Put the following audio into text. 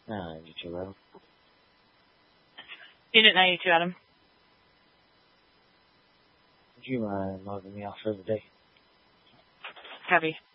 You too, Adam. You didn't know you too, Adam. Would you mind logging me off for the day? Copy.